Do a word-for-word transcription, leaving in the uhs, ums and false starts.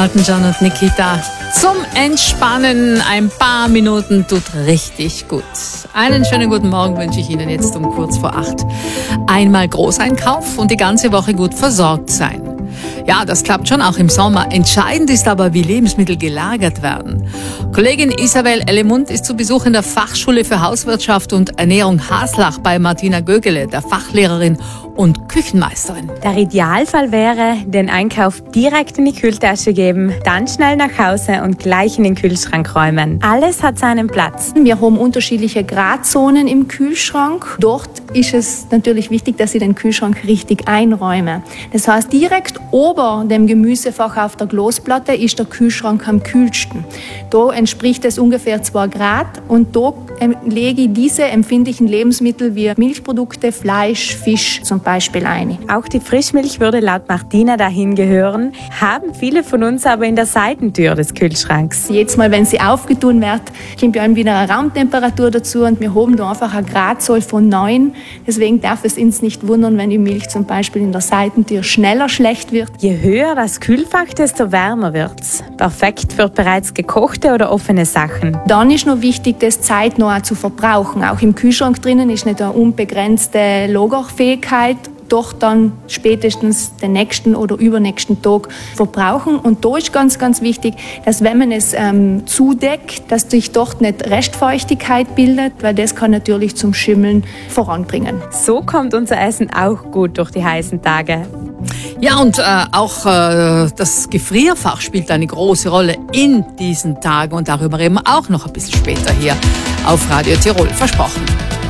Elton John und Nikita. Zum Entspannen ein paar Minuten tut richtig gut. Einen schönen guten Morgen wünsche ich Ihnen jetzt um kurz vor acht. Einmal Großeinkauf und die ganze Woche gut versorgt sein. Ja, das klappt schon auch im Sommer. Entscheidend ist aber, wie Lebensmittel gelagert werden. Kollegin Isabel Ellemund ist zu Besuch in der Fachschule für Hauswirtschaft und Ernährung Haslach bei Martina Gögele, der Fachlehrerin und Küchenmeisterin. Der Idealfall wäre, den Einkauf direkt in die Kühltasche geben, dann schnell nach Hause und gleich in den Kühlschrank räumen. Alles hat seinen Platz. Wir haben unterschiedliche Gradzonen im Kühlschrank. Dort ist es natürlich wichtig, dass ich den Kühlschrank richtig einräume. Das heißt, direkt ober dem Gemüsefach auf der Glasplatte ist der Kühlschrank am kühlsten. Da entspricht es ungefähr zwei Grad und da lege ich diese empfindlichen Lebensmittel wie Milchprodukte, Fleisch, Fisch zum Beispiel ein. Auch die Frischmilch würde laut Martina dahin gehören, haben viele von uns aber in der Seitentür des Kühlschranks. Jedes Mal, wenn sie aufgetun wird, kommt ja wieder eine Raumtemperatur dazu und wir haben da einfach eine Gradzahl von neun. Deswegen darf es uns nicht wundern, wenn die Milch zum Beispiel in der Seitentür schneller schlecht wird. Je höher das Kühlfach, desto wärmer wird's. Perfekt für bereits gekochte oder offene Sachen. Dann ist noch wichtig, das zeitnah zu verbrauchen. Auch im Kühlschrank drinnen ist nicht eine unbegrenzte Lagerfähigkeit. Doch dann spätestens den nächsten oder übernächsten Tag verbrauchen. Und da ist ganz, ganz wichtig, dass wenn man es ähm, zudeckt, dass sich dort nicht Restfeuchtigkeit bildet, weil das kann natürlich zum Schimmeln voranbringen. So kommt unser Essen auch gut durch die heißen Tage. Ja, und äh, auch äh, das Gefrierfach spielt eine große Rolle in diesen Tagen und darüber reden wir auch noch ein bisschen später hier auf Radio Tirol. Versprochen.